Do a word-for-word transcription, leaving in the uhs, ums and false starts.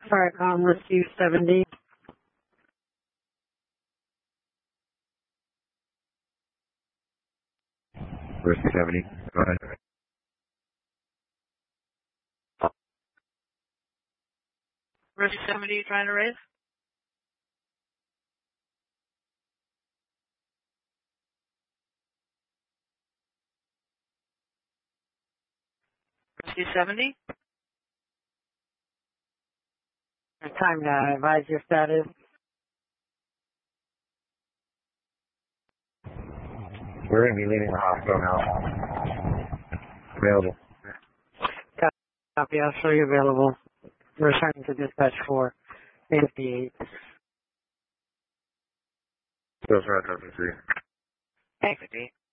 All right, um, rescue seventy. Rescue seventy, go ahead. Rescue seventy, trying to raise? Rescue seventy? Time to advise your status. We're going to be leaving the hospital now. Available. Copy, I'll show you available. Returning to dispatch for fifty-eight. Those are at three. Thanks,